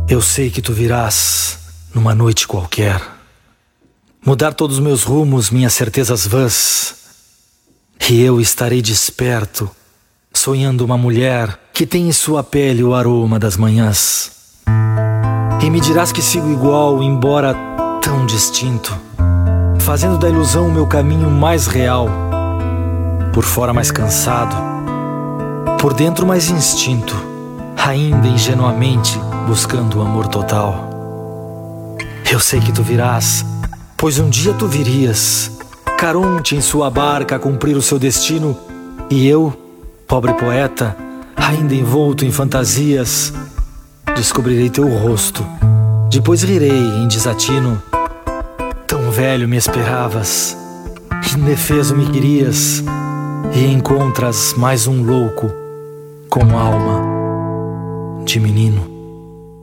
Eu sei que tu virás numa noite qualquer, mudar todos os meus rumos, minhas certezas vãs, e eu estarei desperto, sonhando uma mulher que tem em sua pele o aroma das manhãs. E me dirás que sigo igual, embora tão distinto, fazendo da ilusão o meu caminho mais real, por fora mais cansado, por dentro mais instinto, ainda ingenuamente buscando o amor total. Eu sei que tu virás, pois um dia tu virias, Caronte em sua barca a cumprir o seu destino, e eu, pobre poeta, ainda envolto em fantasias, descobrirei teu rosto, depois rirei em desatino. Tão velho me esperavas, indefeso me querias, e encontras mais um louco com alma de menino.